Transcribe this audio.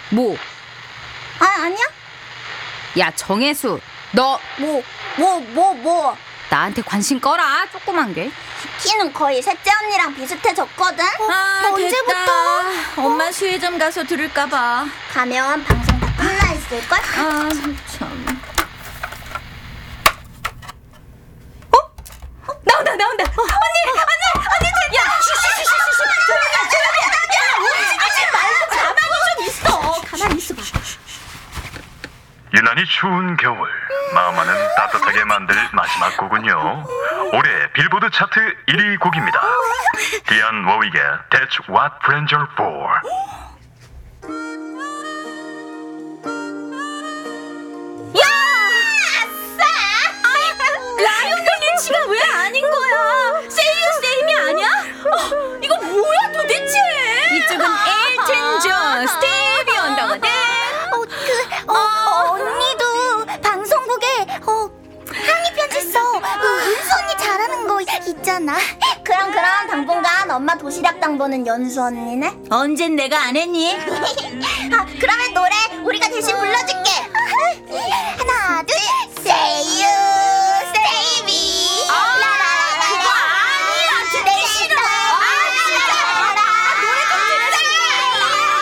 뭐? 아니야? 야, 정혜수, 너 뭐? 나한테 관심 꺼라, 조그만 게. 키는 거의 셋째 언니랑 비슷해졌거든? 언제부터? 됐다. 엄마 수혜점 가서 들을까봐. 가면 방송 다 끝나 있을걸? 아, 참. 나온다. 언니! 야, 쉬쉬쉬쉬쉬. 가만히 있어봐. 유난히 추운 겨울, 마음만은 따뜻하게 만들 마지막 곡은요, 올해 빌보드 차트 1위 곡입니다. 디안 워윅의 That's What Friends Are For. 라이오넬 리치가 왜 아닌 거야? 세임이 아니야? 이거 뭐야 도대체? 이쪽은 엘튼 존, 스티비 원더거든. 언니도 방송국에 항의 편지 써. 은수 언니 잘하는 거 있잖아. 그럼 당분간 엄마 도시락 당번은 연수 언니네. 언젠 내가 안 했니? 그러면 노래